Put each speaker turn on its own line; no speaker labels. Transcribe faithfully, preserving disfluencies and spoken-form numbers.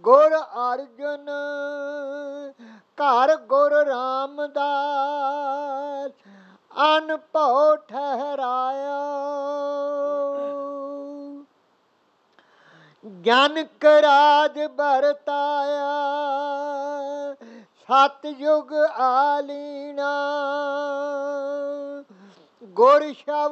ਗੁਰ ਅਰਜਨ ਘਰ ਗੁਰ ਰਾਮਦਾਸ ਅਨਭਉ ਠਹਿਰਾਇਆ। ਜਨਕ ਰਾਜ ਵਰਤਾਇਆ ਸਤਿਯੁਗ ਆਲੀਣਾ। ਗੁਰ ਸ਼ਬਦ